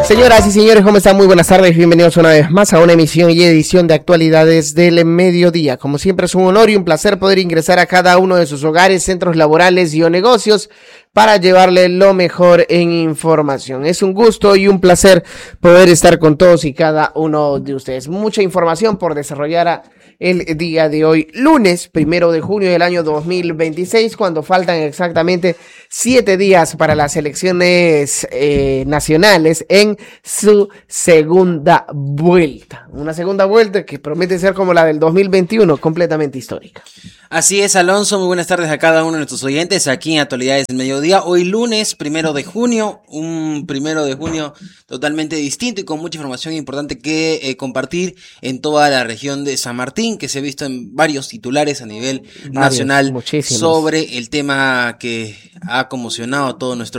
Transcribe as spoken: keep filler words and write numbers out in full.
Señoras y señores, ¿cómo están? Muy buenas tardes, bienvenidos una vez más a una emisión y edición de actualidades del mediodía. Como siempre es un honor y un placer poder ingresar a cada uno de sus hogares, centros laborales y o negocios para llevarle lo mejor en información. Es un gusto y un placer poder estar con todos y cada uno de ustedes. Mucha información por desarrollar a el día de hoy, lunes primero de junio del año dos mil veintiséis, cuando faltan exactamente siete días para las elecciones eh, nacionales en su segunda vuelta. Una segunda vuelta que promete ser como la del dos mil veintiuno, completamente histórica. Así es, Alonso, muy buenas tardes a cada uno de nuestros oyentes aquí en Actualidades del Mediodía. Hoy lunes primero de junio, un primero de junio totalmente distinto y con mucha información importante que eh, compartir en toda la región de San Martín, que se ha visto en varios titulares a nivel varios, nacional muchísimos. Sobre el tema que ha conmocionado a todo nuestro